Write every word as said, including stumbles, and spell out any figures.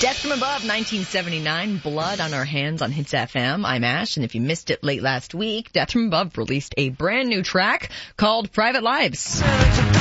Death from Above, nineteen seventy-nine, Blood on Our Hands on Hits F M. I'm Ash, and if you missed it late last week, Death from Above released a brand new track called Private Lives.